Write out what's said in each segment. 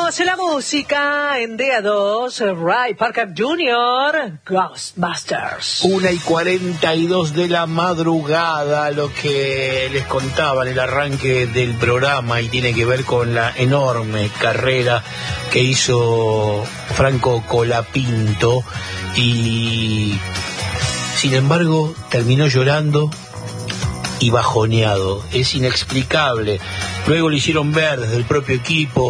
Seguimos en la música en DA2, Ray Parker Jr., Ghostbusters. 1:42 de la madrugada, lo que les contaba en el arranque del programa, y tiene que ver con la enorme carrera que hizo Franco Colapinto, y sin embargo terminó llorando y bajoneado. Es inexplicable. Luego lo hicieron ver desde el propio equipo,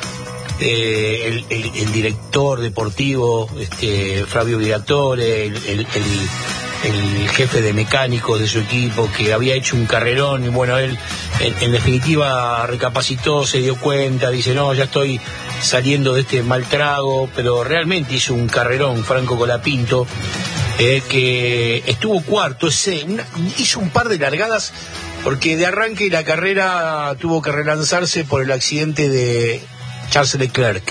el director deportivo, Flavio Briatore, el jefe de mecánicos de su equipo, que había hecho un carrerón, y bueno, él en definitiva recapacitó, se dio cuenta, dice: no, ya estoy saliendo de este mal trago. Pero realmente hizo un carrerón Franco Colapinto, que estuvo cuarto, hizo un par de largadas, porque de arranque la carrera tuvo que relanzarse por el accidente de Charles Leclerc,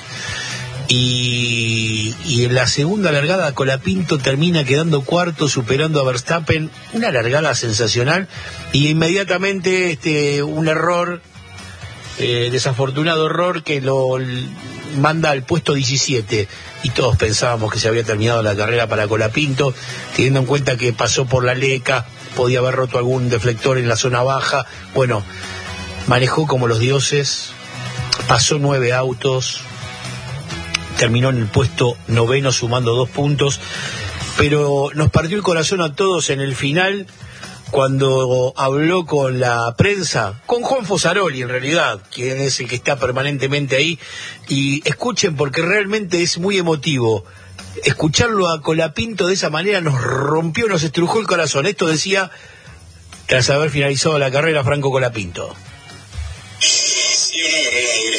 y en la segunda largada Colapinto termina quedando cuarto, superando a Verstappen, una largada sensacional, y inmediatamente un error, desafortunado error, que lo manda al puesto 17, y todos pensábamos que se había terminado la carrera para Colapinto, teniendo en cuenta que pasó por la Leca, podía haber roto algún deflector en la zona baja. Bueno, manejó como los dioses, pasó 9 autos, terminó en el puesto 9º sumando 2 puntos, pero nos partió el corazón a todos en el final, cuando habló con la prensa, con Juan Fosaroli en realidad, quien es el que está permanentemente ahí. Y escuchen, porque realmente es muy emotivo. Escucharlo a Colapinto de esa manera nos rompió, nos estrujó el corazón. Esto decía tras haber finalizado la carrera Franco Colapinto. Sí, una carrera dura.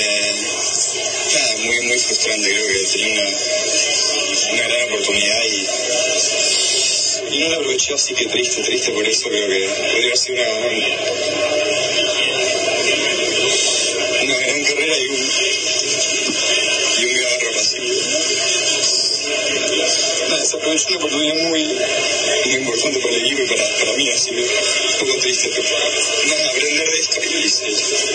Muy frustrante. Creo que tenía una gran oportunidad y no la aproveché, así que triste por eso. Creo que podría haber sido una gran carrera y un gran error, así. Desaproveché una oportunidad muy importante para el equipo y para mí, así que un poco triste, pero nada, aprender de esto y listo.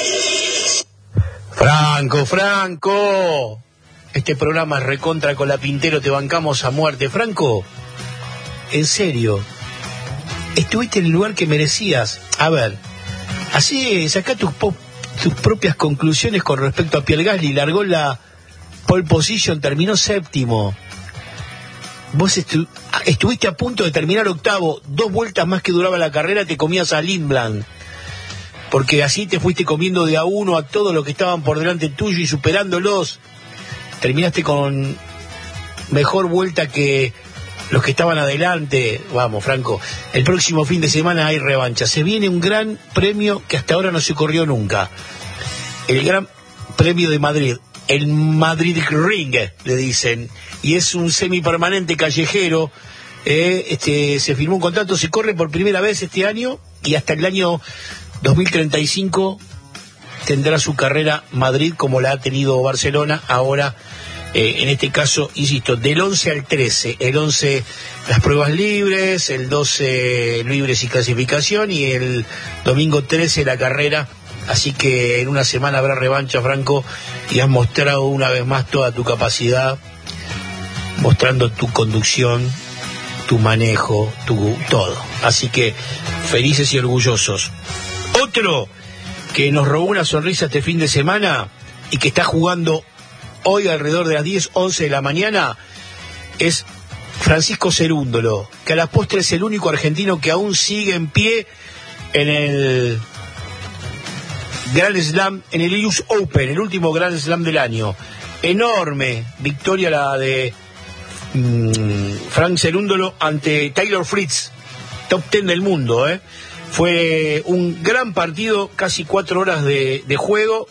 Franco, este programa es recontra Colapintero, te bancamos a muerte. Franco, en serio, estuviste en el lugar que merecías. A ver, así sacá tus propias conclusiones con respecto a Pierre Gasly. Largó la pole position, terminó 7º. Vos estuviste a punto de terminar 8º. 2 vueltas más que duraba la carrera, te comías a Lindblad, porque así te fuiste comiendo de a uno a todos los que estaban por delante tuyo y superándolos. Terminaste con mejor vuelta que los que estaban adelante. Vamos, Franco, el próximo fin de semana hay revancha. Se viene un gran premio que hasta ahora no se corrió nunca. El Gran Premio de Madrid. El Madrid Ring, le dicen. Y es un semipermanente callejero. Se firmó un contrato, se corre por primera vez este año, y hasta el año 2035 tendrá su carrera Madrid, como la ha tenido Barcelona. Ahora, en este caso, insisto, del 11 al 13, el 11 las pruebas libres, el 12 libres y clasificación, y el domingo 13 la carrera. Así que en una semana habrá revancha, Franco, y has mostrado una vez más toda tu capacidad, mostrando tu conducción, tu manejo, tu todo. Así que felices y orgullosos. Otro que nos robó una sonrisa este fin de semana y que está jugando hoy alrededor de las 10, 11 de la mañana es Francisco Cerúndolo, que a la postre es el único argentino que aún sigue en pie en el Grand Slam, en el US Open, el último Grand Slam del año. Enorme victoria la de Frank Cerúndolo ante Taylor Fritz, top 10 del mundo. Fue un gran partido, casi 4 horas de juego.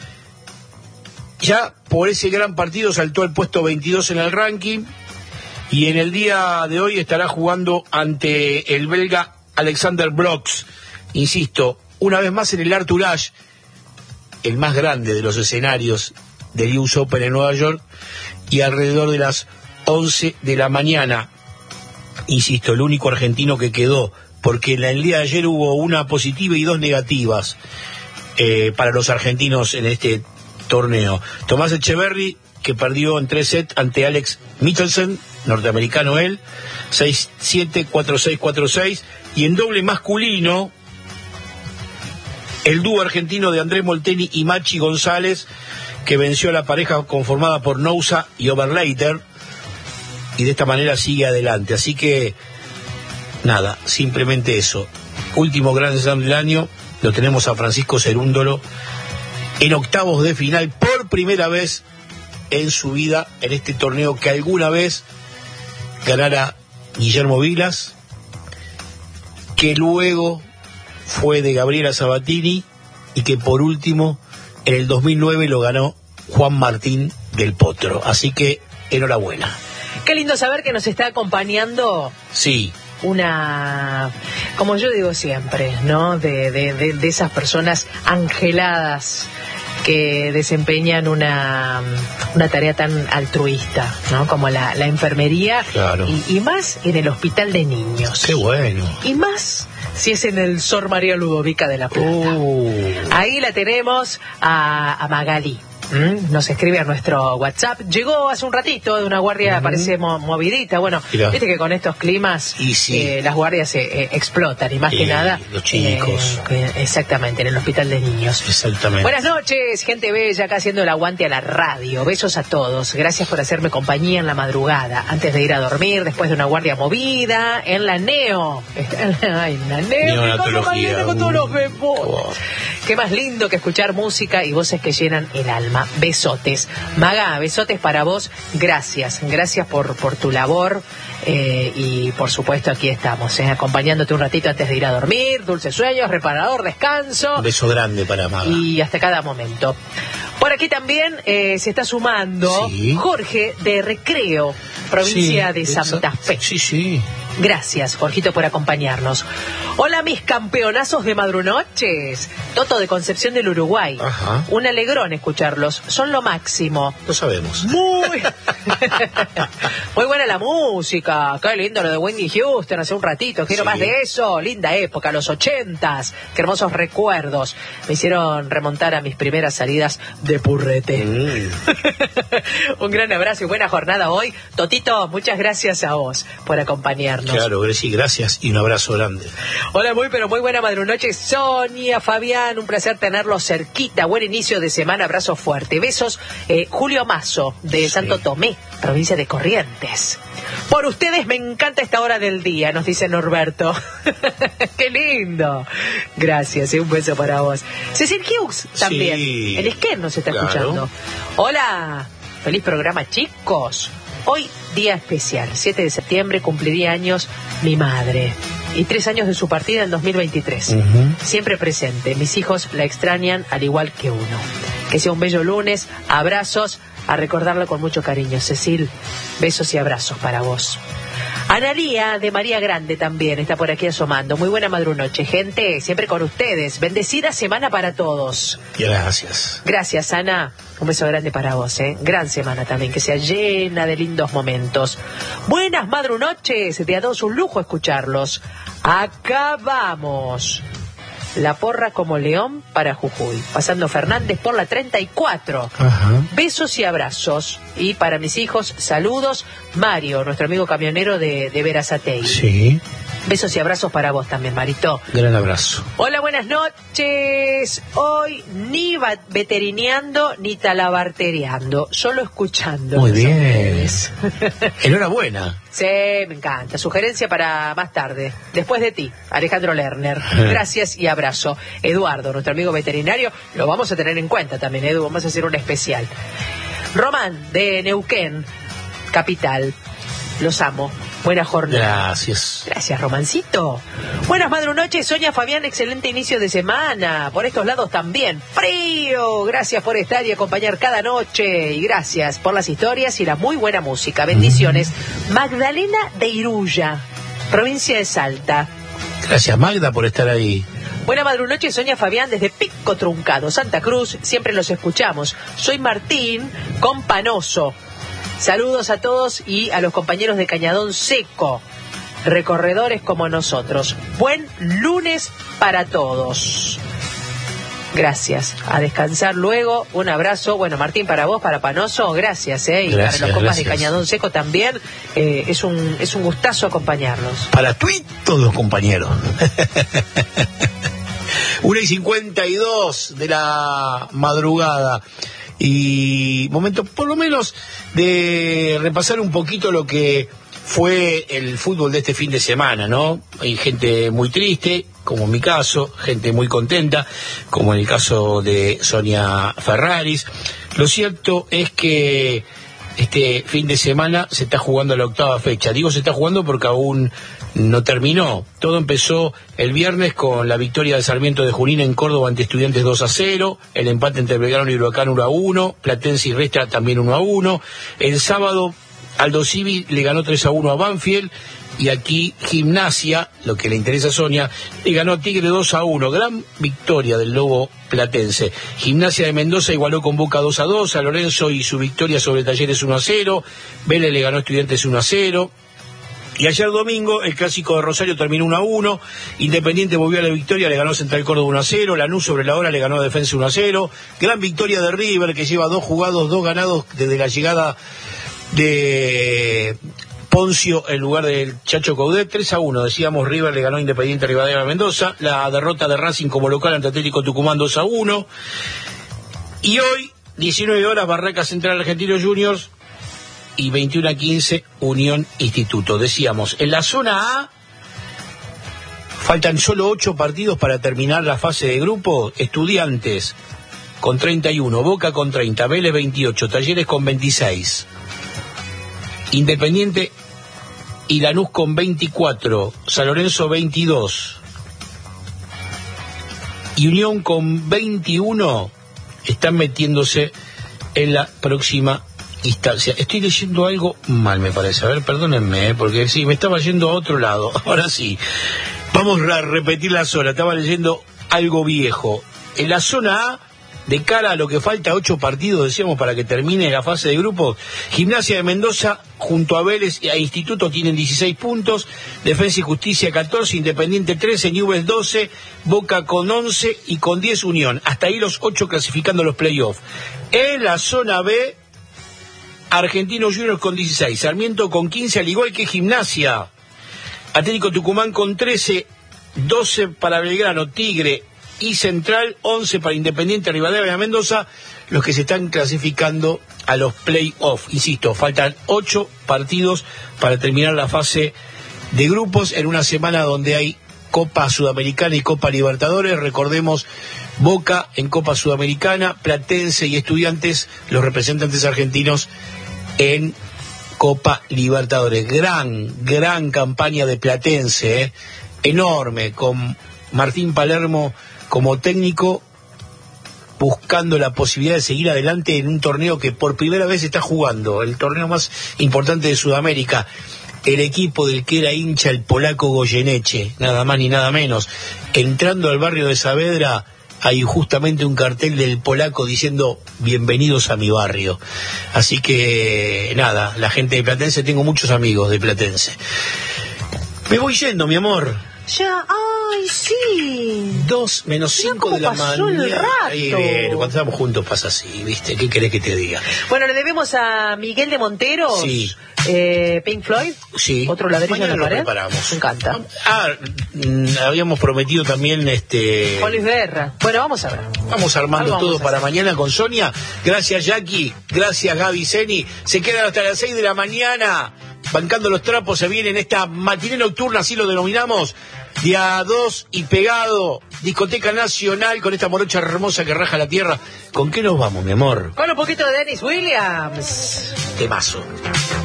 Ya por ese gran partido saltó al puesto 22 en el ranking, y en el día de hoy estará jugando ante el belga Alexander Brox. Insisto, una vez más en el Arthur Ashe, el más grande de los escenarios del US Open en Nueva York, y alrededor de las 11 de la mañana. Insisto, el único argentino que quedó, porque en el día de ayer hubo una positiva y 2 negativas para los argentinos en este torneo. Tomás Echeverry, que perdió en 3 sets ante Alex Michelsen, norteamericano él, 6-7, 4-6, 4-6. Y en doble masculino, el dúo argentino de Andrés Molteni y Machi González, que venció a la pareja conformada por Nousa y Overleiter, y de esta manera sigue adelante. Así que, nada, simplemente eso. Último Grand Slam del año, lo tenemos a Francisco Cerúndolo en octavos de final por primera vez en su vida en este torneo que alguna vez ganara Guillermo Vilas, que luego fue de Gabriela Sabatini y que por último en el 2009 lo ganó Juan Martín del Potro. Así que enhorabuena. Qué lindo saber que nos está acompañando. Sí. Una, como yo digo siempre, ¿no? De esas personas angeladas que desempeñan una tarea tan altruista, ¿no? Como la enfermería. Claro. Y más en el hospital de niños. Qué bueno. Y más si es en el Sor María Ludovica de la Plata. Ahí la tenemos a Magalí. Nos escribe a nuestro WhatsApp. Llegó hace un ratito de una guardia, parece movidita. Bueno, mirá, viste que con estos climas sí, las guardias explotan y más que nada los chicos. Exactamente, en el hospital de niños. Exactamente. Buenas noches, gente bella, acá haciendo el aguante a la radio. Besos a todos. Gracias por hacerme compañía en la madrugada, antes de ir a dormir, después de una guardia movida, en la Neo. Ay, la Neo. Neonatología. Con todos los bebos. Qué más lindo que escuchar música y voces que llenan el alma. Besotes. Maga, besotes para vos. Gracias por tu labor. Y por supuesto aquí estamos, acompañándote un ratito antes de ir a dormir. Dulces sueños, reparador, descanso. Un beso grande para Maga. Y hasta cada momento. Por aquí también se está sumando Jorge de Recreo, provincia de Santa Fe. Sí. Gracias, Jorgito, por acompañarnos. Hola, mis campeonazos de madrunoches. Toto de Concepción del Uruguay. Ajá. Un alegrón escucharlos. Son lo máximo. Lo sabemos. Muy buena la música. Qué lindo lo de Whitney Houston hace un ratito. Quiero más de eso. Linda época, los 80s. Qué hermosos recuerdos. Me hicieron remontar a mis primeras salidas de purrete. Un gran abrazo y buena jornada hoy. Totito, muchas gracias a vos por acompañarnos. Claro, Grecia, gracias y un abrazo grande. Hola, muy buena madrunoche, Sonia, Fabián, un placer tenerlos cerquita. Buen inicio de semana, abrazo fuerte. Besos, Julio Mazo, de Santo Tomé, provincia de Corrientes. Por ustedes me encanta esta hora del día, nos dice Norberto. ¡Qué lindo! Gracias, un beso para vos. Cecil Hughes también, el Esquer nos está escuchando. Hola, feliz programa, chicos. Hoy, día especial, 7 de septiembre, cumpliría años mi madre. Y 3 años de su partida en 2023. Siempre presente. Mis hijos la extrañan al igual que uno. Que sea un bello lunes. Abrazos. A recordarlo con mucho cariño. Cecil, besos y abrazos para vos. Analía de María Grande también está por aquí asomando. Muy buena madrunoche, gente. Siempre con ustedes. Bendecida semana para todos. Gracias. Gracias, Ana. Un beso grande para vos, Gran semana también, que sea llena de lindos momentos. Buenas madrunoches. De a dos, un lujo escucharlos. Acá vamos. La porra como león para Jujuy. Pasando Fernández por la 34. Ajá. Besos y abrazos. Y para mis hijos, saludos. Mario, nuestro amigo camionero de Berazategui. Sí. Besos y abrazos para vos también, Marito. Gran abrazo. Hola, buenas noches. Hoy ni veterineando ni talabartereando, solo escuchando. Muy bien. Enhorabuena. Sí, me encanta. Sugerencia para más tarde. Después de ti, Alejandro Lerner. Gracias y abrazo. Eduardo, nuestro amigo veterinario, lo vamos a tener en cuenta también, Edu. Vamos a hacer un especial. Román, de Neuquén, capital. Los amo. Buena jornada. Gracias, Romancito. Buenas madrunoches, Sonia, Fabián, excelente inicio de semana. Por estos lados también. Frío. Gracias por estar y acompañar cada noche. Y gracias por las historias y la muy buena música. Bendiciones. Magdalena de Iruya, provincia de Salta. Gracias, Magda, por estar ahí. Buena madrunoche, Sonia, Fabián, desde Pico Truncado, Santa Cruz. Siempre los escuchamos. Soy Martín Companoso. Saludos a todos y a los compañeros de Cañadón Seco, recorredores como nosotros. Buen lunes para todos. Gracias. A descansar luego. Un abrazo. Bueno, Martín, para vos, para Panoso, gracias. Y gracias, para los compas gracias. de Cañadón Seco también. Es un gustazo acompañarlos. Para todos los compañeros. 1:52 de la madrugada. Y momento, por lo menos, de repasar un poquito lo que fue el fútbol de este fin de semana, ¿no? Hay gente muy triste, como en mi caso, gente muy contenta, como en el caso de Sonia Ferraris. Lo cierto es que este fin de semana se está jugando la 8ª fecha. Digo se está jugando porque aún no terminó. Todo empezó el viernes con la victoria de Sarmiento de Junín en Córdoba ante Estudiantes 2-0, el empate entre Belgrano y Huracán 1-1, Platense y Restra también 1-1. El sábado Aldo Civi le ganó 3-1 a Banfield, y aquí Gimnasia, lo que le interesa a Sonia, le ganó a Tigre 2-1. Gran victoria del Lobo platense. Gimnasia de Mendoza igualó con Boca 2-2, a Lorenzo y su victoria sobre Talleres 1-0, Vélez le ganó a Estudiantes 1-0. Y ayer domingo el clásico de Rosario terminó 1-1, Independiente volvió a la victoria, le ganó a Central Córdoba 1-0, Lanús sobre la hora le ganó a Defensa 1-0, gran victoria de River, que lleva 2 jugados, 2 ganados desde la llegada de Poncio en lugar del Chacho Coudet. 3-1, decíamos, River le ganó a Independiente Rivadavia Mendoza, la derrota de Racing como local ante Atlético Tucumán 2-1, y hoy, 19 horas, Barraca Central Argentinos Juniors, y 21:15 Unión Instituto. Decíamos, en la zona A faltan solo 8 partidos para terminar la fase de grupo. Estudiantes con 31, Boca con 30, Vélez 28, Talleres con 26, Independiente y Lanús con 24, San Lorenzo 22 y Unión con 21 están metiéndose en la próxima instancia. Estoy leyendo algo mal, me parece. A ver, perdónenme, porque sí, me estaba yendo a otro lado. Ahora sí, vamos a repetir la zona. Estaba leyendo algo viejo. En la zona A, de cara a lo que falta 8 partidos, decíamos, para que termine la fase de grupos, Gimnasia de Mendoza junto a Vélez e Instituto tienen 16 puntos, Defensa y Justicia 14, Independiente 13, Newell's 12, Boca con 11 y con 10 Unión. Hasta ahí los 8 clasificando los playoffs. En la zona B, Argentinos Juniors con 16, Sarmiento con 15, al igual que Gimnasia, Atlético Tucumán con 13, 12 para Belgrano, Tigre y Central, 11 para Independiente Rivadavia de Mendoza, los que se están clasificando a los play-off. Insisto, faltan 8 partidos para terminar la fase de grupos en una semana donde hay Copa Sudamericana y Copa Libertadores. Recordemos, Boca en Copa Sudamericana, Platense y Estudiantes, los representantes argentinos, en Copa Libertadores. Gran campaña de Platense, enorme, con Martín Palermo como técnico, buscando la posibilidad de seguir adelante en un torneo que por primera vez está jugando, el torneo más importante de Sudamérica. El equipo del que era hincha el polaco Goyeneche, nada más ni nada menos, entrando al barrio de Saavedra, hay justamente un cartel del polaco diciendo bienvenidos a mi barrio. Así que nada, la gente de Platense, tengo muchos amigos de Platense. Me voy yendo, mi amor. Ya, ay, sí. 2 menos 5 de la mañana. Ahí bien, cuando estamos juntos pasa así, ¿viste? ¿Qué querés que te diga? Bueno, le debemos a Miguel de Monteros. Sí. Pink Floyd. Sí. Otro ladrillo en la Mañana pared. lo preparamos. Me encanta. Habíamos prometido también Juan Luis Guerra. Bueno, vamos a ver. Vamos armando Algo todo vamos a para hacer. mañana con Sonia. Gracias, Jackie. Gracias, Gaby Zeni. Se quedan hasta las 6 de la mañana bancando los trapos. Se viene en esta matiné nocturna, así lo denominamos, día 2 y pegado, discoteca nacional, con esta morocha hermosa que raja la tierra. ¿Con qué nos vamos, mi amor? Con un poquito de Dennis Williams. Temazo.